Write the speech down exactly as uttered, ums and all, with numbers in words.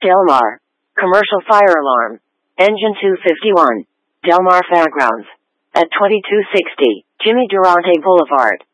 Del Mar. Commercial fire alarm. Engine two fifty-one. Del Mar Fairgrounds. At twenty-two sixty, Jimmy Durante Boulevard.